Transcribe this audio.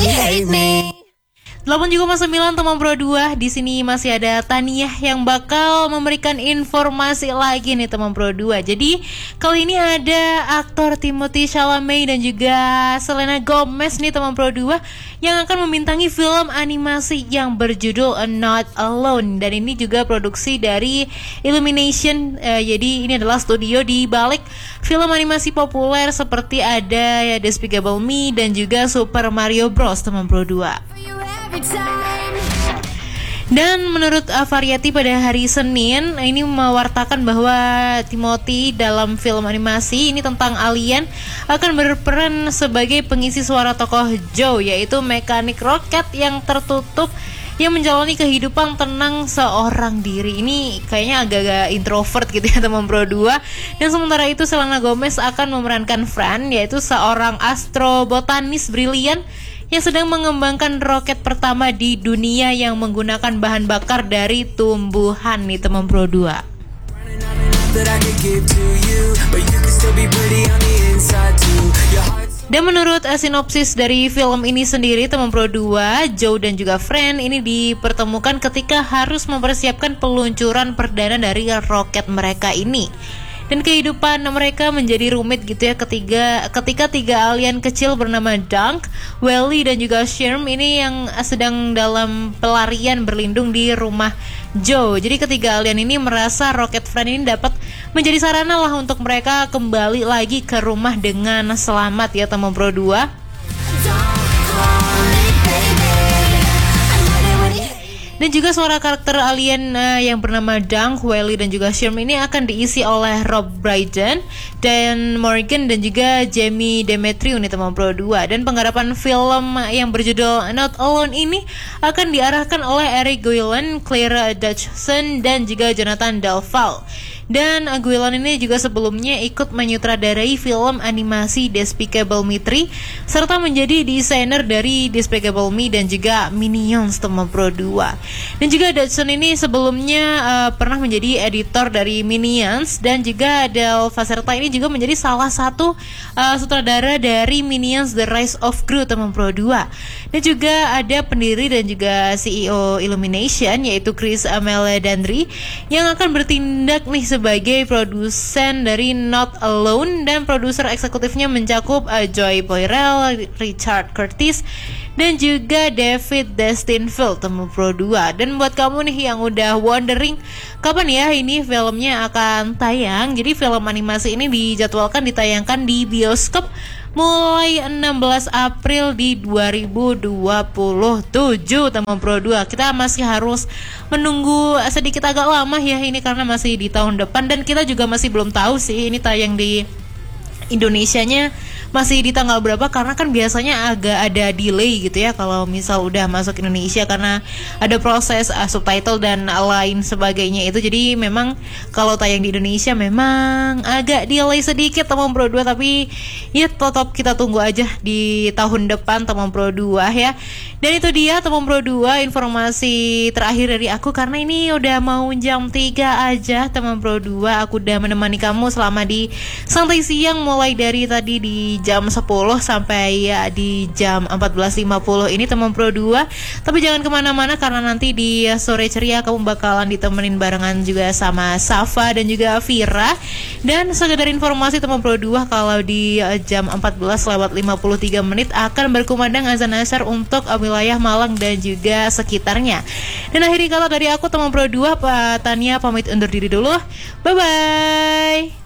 hate me. 8,9 teman Pro 2. Di sini masih ada Tania yang bakal memberikan informasi lagi nih teman Pro 2. Jadi kali ini ada aktor Timothée Chalamet dan juga Selena Gomez nih teman Pro 2 yang akan membintangi film animasi yang berjudul Not Alone. Dan ini juga produksi dari Illumination. Jadi ini adalah studio di balik film animasi populer seperti ada ya Despicable Me dan juga Super Mario Bros teman Pro 2. Dan menurut Variety pada hari Senin ini mewartakan bahwa Timothy dalam film animasi ini tentang alien akan berperan sebagai pengisi suara tokoh Joe, yaitu mekanik roket yang tertutup yang menjalani kehidupan tenang seorang diri. Ini kayaknya agak-agak introvert gitu ya teman Pro 2. Dan sementara itu Selena Gomez akan memerankan Fran, yaitu seorang astrobotanis brilian yang sedang mengembangkan roket pertama di dunia yang menggunakan bahan bakar dari tumbuhan nih teman Pro 2. Dan menurut sinopsis dari film ini sendiri teman Pro 2, Joe dan juga Fran ini dipertemukan ketika harus mempersiapkan peluncuran perdana dari roket mereka ini. Dan kehidupan mereka menjadi rumit gitu ya ketika tiga alien kecil bernama Dunk, Wally dan juga Sherm ini yang sedang dalam pelarian berlindung di rumah Joe. Jadi ketiga alien ini merasa roket Fran ini dapat menjadi sarana lah untuk mereka kembali lagi ke rumah dengan selamat ya teman Pro 2. Dan juga suara karakter alien yang bernama Dunk, Wally dan juga Sherm ini akan diisi oleh Rob Brydon, Dan Morgan dan juga Jamie Demetriou nih teman Pro 2. Dan penggarapan film yang berjudul Not Alone ini akan diarahkan oleh Eric Guyland, Claire Dutchson dan juga Jonathan Delval. Dan Guyland ini juga sebelumnya ikut menyutradarai film animasi Despicable Me 3 serta menjadi desainer dari Despicable Me dan juga Minions teman Pro 2. Dan juga Dutchson ini sebelumnya pernah menjadi editor dari Minions dan juga Delva serta ini juga menjadi salah satu sutradara dari Minions The Rise of Gru teman Pro 2. Dan juga ada pendiri dan juga CEO Illumination yaitu Chris Meledandri yang akan bertindak nih sebagai produsen dari Not Alone, dan produser eksekutifnya mencakup Joy Boyrell, Richard Curtis dan juga David Destinfield teman Pro 2. Dan buat kamu nih yang udah wondering kapan ya ini filmnya akan tayang, jadi film animasi ini dijadwalkan ditayangkan di bioskop mulai 16 April di 2027 teman Pro 2. Kita masih harus menunggu sedikit agak lama ya ini karena masih di tahun depan, dan kita juga masih belum tahu sih ini tayang di Indonesianya masih di tanggal berapa, karena kan biasanya agak ada delay gitu ya kalau misal udah masuk Indonesia karena ada proses subtitle dan lain sebagainya itu. Jadi memang kalau tayang di Indonesia memang agak delay sedikit teman Pro 2, tapi ya tetap kita tunggu aja di tahun depan teman Pro 2 ya. Dan itu dia teman Pro 2 informasi terakhir dari aku karena ini udah mau jam 3 aja teman Pro 2. Aku udah menemani kamu selama di santai siang mulai dari tadi di jam 10 sampai ya di jam 14.50 ini teman Pro 2. Tapi jangan kemana-mana karena nanti di sore ceria kamu bakalan ditemenin barengan juga sama Safa dan juga Vira. Dan sekedar informasi teman Pro 2, kalau di jam 14:53 akan berkumandang azan asar untuk wilayah Malang dan juga sekitarnya. Dan akhiri kata dari aku teman Pro 2, Pak Tania pamit undur diri dulu. Bye bye.